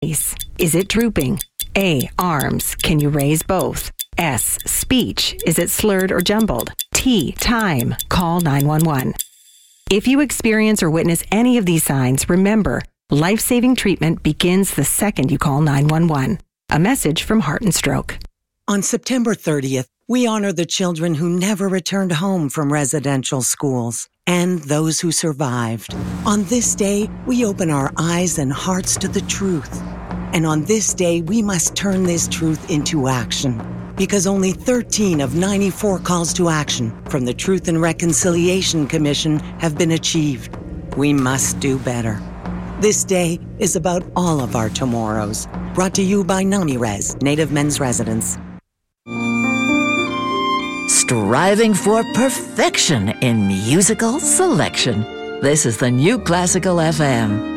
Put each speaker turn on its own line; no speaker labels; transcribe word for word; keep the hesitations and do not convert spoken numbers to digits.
Face. Is it drooping? A. Arms. Can you raise both? S. Speech. Is it slurred or jumbled? T. Time. Call nine one one. If you experience or witness any of these signs, remember, life-saving treatment begins the second you call nine one one. A message from Heart and Stroke.
On September thirtieth, we honor the children who never returned home from residential schools and those who survived. On this day, we open our eyes and hearts to the truth. And on this day, we must turn this truth into action. Because only thirteen of ninety-four calls to action from the Truth and Reconciliation Commission have been achieved. We must do better. This day is about all of our tomorrows. Brought to you by NamiRes, Native Men's Residence.
Striving for perfection in musical selection. This is the New Classical F M.